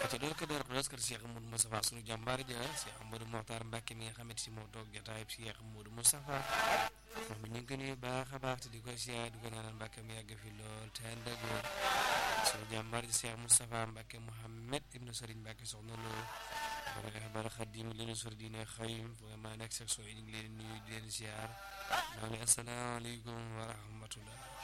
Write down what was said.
ca door ko door xos kër Cheikh Modou Moustapha sunu jàmbaar ja Cheikh Amadou Mokhtar Mbacke mi nga xamante si moo toog jotaay Cheikh Modou Moustapha moom ñu ngi ko nuyu baax a baax te di ko siyaar di ko ñaanal Mbacke mi yàgg fi lool te ànd ak wér sunu jàmbaar ji Cheikh Moustapha Mbacke Mouhamed ibnu Serigne Mbacke soxna Lo bal Xadim leenu sor dina xayim vraiment nekk section yi ñu ngi leen nuyu di leen siyaar maa ngi asalaamaaleykum wa rahmatullah